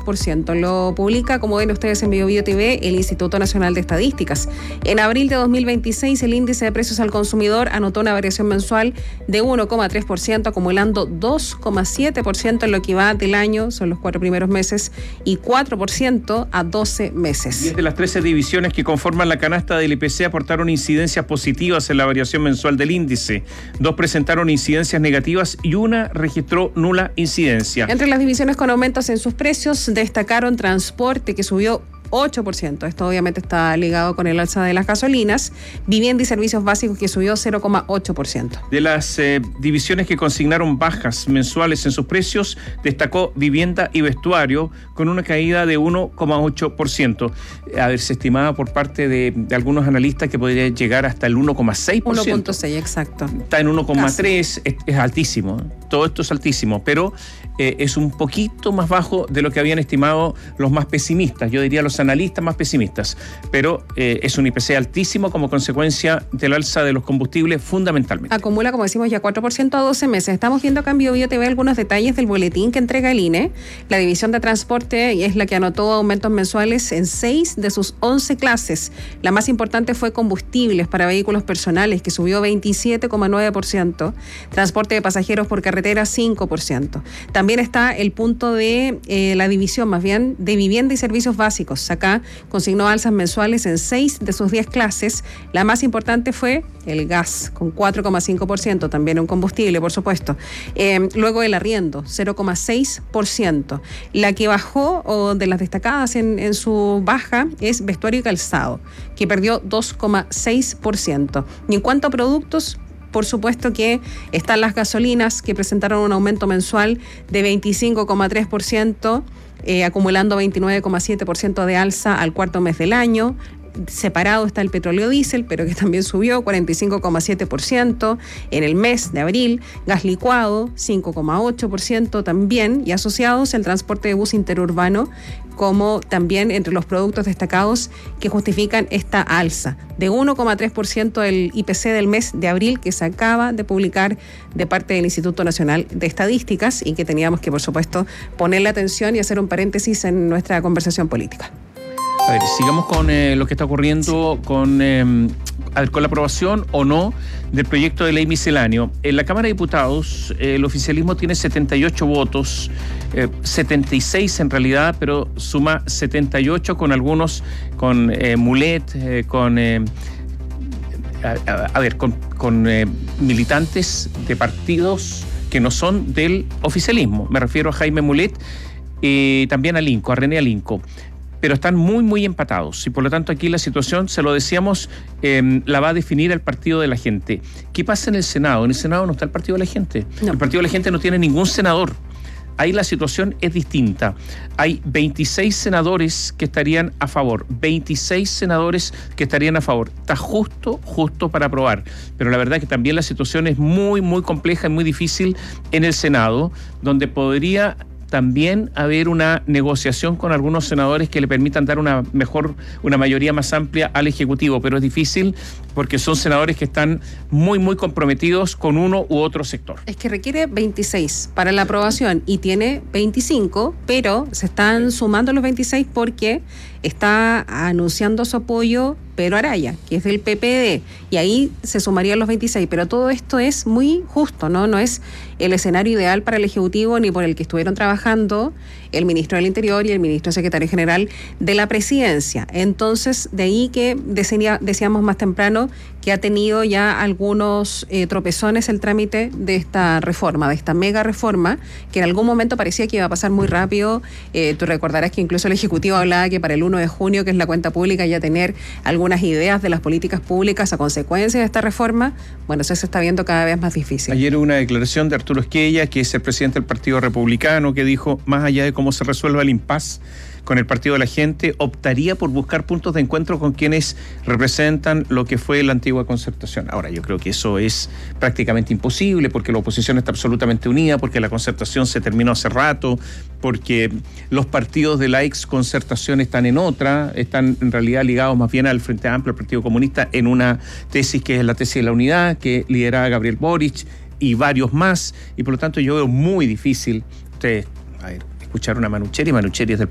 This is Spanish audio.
2%. Lo publica, como ven ustedes en BioBio TV, el Instituto Nacional de Estadísticas. En abril de 2026, el índice de precios al consumidor anotó una variación mensual de 1,3%, acumulando 2,7% en lo que va del año, son los 4 primeros meses, y 4% a 12 meses. 10 de las 13 divisiones que conforman la canasta del IPC aportaron incidencias positivas en la variación mensual del índice. 2 presentaron incidencias negativas y una registró nula incidencia. Entre las divisiones con aumentos en sus precios, destacaron transporte, que subió 8%. Esto obviamente está ligado con el alza de las gasolinas. Vivienda y servicios básicos, que subió 0,8%. De las divisiones que consignaron bajas mensuales en sus precios, destacó vivienda y vestuario con una caída de 1,8%. A ver, se estimaba por parte de algunos analistas que podría llegar hasta el 1,6%. 1,6, exacto. Está en 1,3, es altísimo. Todo esto es altísimo, pero es un poquito más bajo de lo que habían estimado los más pesimistas. Yo diría los analistas más pesimistas, pero es un IPC altísimo como consecuencia del alza de los combustibles fundamentalmente. Acumula, como decimos, ya 4% a 12 meses. Estamos viendo acá en BioBio TV algunos detalles del boletín que entrega el INE. La división de transporte es la que anotó aumentos mensuales en 6 de sus 11 clases. La más importante fue combustibles para vehículos personales, que subió 27,9%. Transporte de pasajeros por carretera, 5%. También está el punto de la división, más bien, de vivienda y servicios básicos. Acá consignó alzas mensuales en 6 de sus 10 clases. La más importante fue el gas, con 4,5%, también un combustible, por supuesto. Luego el arriendo, 0,6%. La que bajó, o de las destacadas en su baja, es vestuario y calzado, que perdió 2,6%. Y en cuanto a productos, por supuesto que están las gasolinas, que presentaron un aumento mensual de 25,3%, acumulando 29,7% de alza al cuarto mes del año. Separado está el petróleo diésel, pero que también subió 45,7% en el mes de abril. Gas licuado, 5,8% también. Y asociados el transporte de bus interurbano, como también entre los productos destacados que justifican esta alza de 1,3% del IPC del mes de abril, que se acaba de publicar de parte del Instituto Nacional de Estadísticas, y que teníamos que, por supuesto, ponerle atención y hacer un paréntesis en nuestra conversación política. A ver, sigamos con lo que está ocurriendo con la aprobación o no del proyecto de ley misceláneo. En la Cámara de Diputados, el oficialismo tiene 78 votos, 76 en realidad, pero suma 78 con algunos, con Mulet, con militantes de partidos que no son del oficialismo. Me refiero a Jaime Mulet y también a René Alinco. Pero están muy, muy empatados. Y por lo tanto aquí la situación, se lo decíamos, la va a definir el Partido de la Gente. ¿Qué pasa en el Senado? En el Senado no está el Partido de la Gente. No. El Partido de la Gente no tiene ningún senador. Ahí la situación es distinta. Hay 26 senadores que estarían a favor. 26 senadores que estarían a favor. Está justo para aprobar. Pero la verdad que también la situación es muy, muy compleja y muy difícil en el Senado, donde podría también haber una negociación con algunos senadores que le permitan dar una mayoría más amplia al Ejecutivo, pero es difícil porque son senadores que están muy, muy comprometidos con uno u otro sector. Es que requiere 26 para la aprobación y tiene 25, pero se están sumando los 26 porque está anunciando su apoyo Pedro Araya, que es del PPD, y ahí se sumarían los 26, pero todo esto es muy justo, ¿no? No es el escenario ideal para el Ejecutivo ni por el que estuvieron trabajando el ministro del Interior y el ministro secretario general de la Presidencia. Entonces, de ahí que decíamos más temprano que ha tenido ya algunos tropezones el trámite de esta reforma, de esta mega reforma, que en algún momento parecía que iba a pasar muy rápido. Tú recordarás que incluso el Ejecutivo hablaba que para el 1 de junio, que es la cuenta pública, ya tener algunas ideas de las políticas públicas a consecuencia de esta reforma. Bueno, eso se está viendo cada vez más difícil. Ayer hubo una declaración de Arturo Esquella, que es el presidente del Partido Republicano, que dijo, más allá de cómo se resuelva el impasse con el Partido de la Gente, optaría por buscar puntos de encuentro con quienes representan lo que fue la antigua concertación. Ahora, yo creo que eso es prácticamente imposible, porque la oposición está absolutamente unida, porque la concertación se terminó hace rato, porque los partidos de la ex concertación están en otra, están en realidad ligados más bien al Frente Amplio, al Partido Comunista, en una tesis que es la tesis de la unidad, que lideraba Gabriel Boric y varios más, y por lo tanto yo veo muy difícil, ustedes, escuchar una Manucheri es del